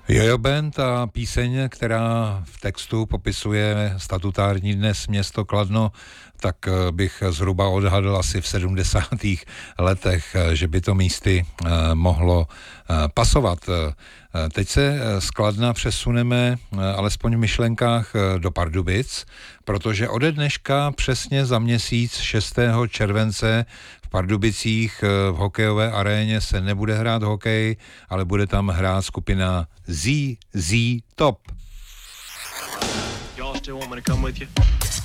Jojo Band a píseň, která v textu popisuje statutární dnes město Kladno, tak bych zhruba odhadl asi v 70. letech, že by to místy mohlo pasovat. Teď se z Kladna přesuneme alespoň v myšlenkách do Pardubic, protože ode dneška přesně za měsíc 6. července v Pardubicích v hokejové aréně se nebude hrát hokej, ale bude tam hrát skupina ZZ Top. Y'all still want me to come with you?